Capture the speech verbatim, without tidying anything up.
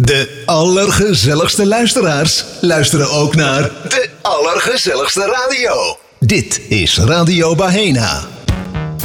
De allergezelligste luisteraars luisteren ook naar de allergezelligste radio. Dit is Radio Bahena.